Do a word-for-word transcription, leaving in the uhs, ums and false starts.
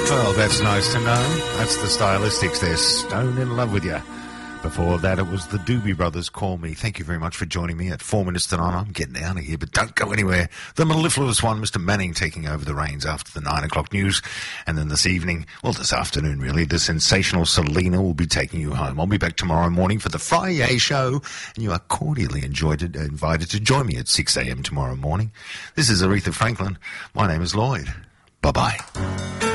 Well, that's nice to know. That's the Stylistics there, Stone in Love with You. Before that, it was the Doobie Brothers, Call Me. Thank you very much for joining me at four minutes to nine. I'm getting out of here, but don't go anywhere. The mellifluous one, Mister Manning, taking over the reins after the nine o'clock news. And then this evening, well, this afternoon, really, the sensational Selena will be taking you home. I'll be back tomorrow morning for the Friday show, and you are cordially enjoyed, invited to join me at six a.m. tomorrow morning. This is Aretha Franklin. My name is Lloyd. Bye-bye.